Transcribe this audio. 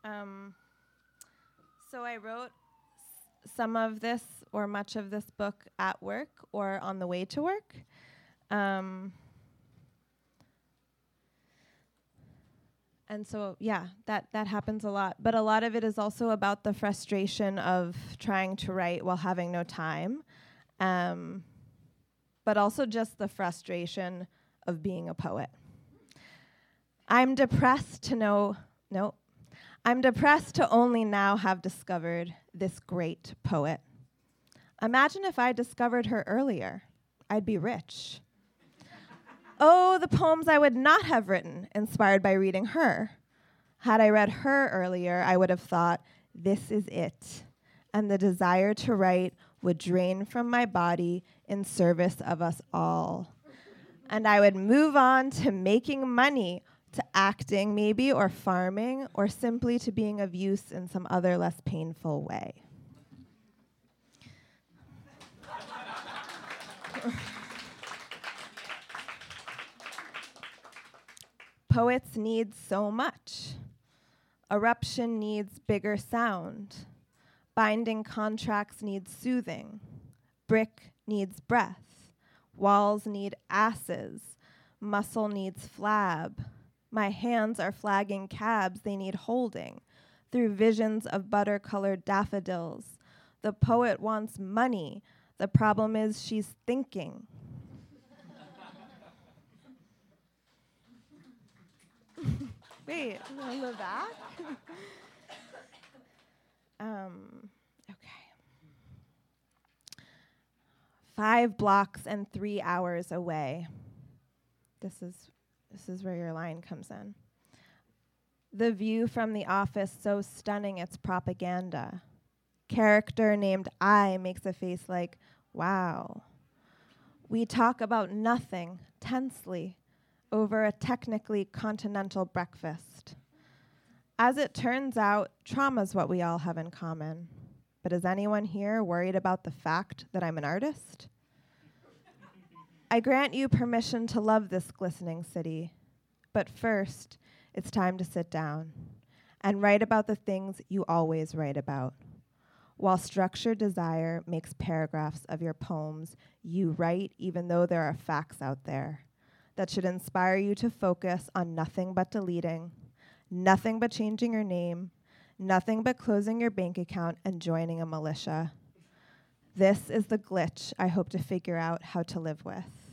Um, so I wrote some of this or much of this book at work or on the way to work. And so, yeah, that happens a lot. But a lot of it is also about the frustration of trying to write while having no time. But also just the frustration of being a poet. I'm depressed to only now have discovered this great poet. Imagine if I discovered her earlier. I'd be rich. Oh, the poems I would not have written, inspired by reading her. Had I read her earlier, I would have thought, this is it. And the desire to write would drain from my body in service of us all. And I would move on to making money, to acting maybe, or farming, or simply to being of use in some other less painful way. Poets need so much. Eruption needs bigger sound. Binding contracts need soothing. Brick needs breath. Walls need asses. Muscle needs flab. My hands are flagging cabs they need holding. Through visions of butter-colored daffodils. The poet wants money. The problem is she's thinking. Wait, on the back? Okay. 5 blocks and 3 hours away. This is where your line comes in. The view from the office so stunning it's propaganda. Character named I makes a face like, wow. We talk about nothing, tensely, over a technically continental breakfast. As it turns out, trauma's what we all have in common. But is anyone here worried about the fact that I'm an artist? I grant you permission to love this glistening city. But first, it's time to sit down and write about the things you always write about. While structured desire makes paragraphs of your poems, you write even though there are facts out there that should inspire you to focus on nothing but deleting, nothing but changing your name, nothing but closing your bank account and joining a militia. This is the glitch I hope to figure out how to live with.